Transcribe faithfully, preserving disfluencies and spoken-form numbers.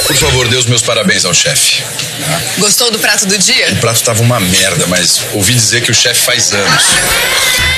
Por favor, dê os meus parabéns ao chefe. Gostou do prato do dia? O prato tava uma merda, mas ouvi dizer que o chefe faz anos.